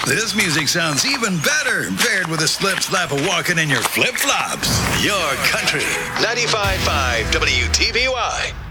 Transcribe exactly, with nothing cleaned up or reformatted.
This music sounds even better paired with a slip slap of walking in your flip-flops. Your country. ninety-five point five W T B Y.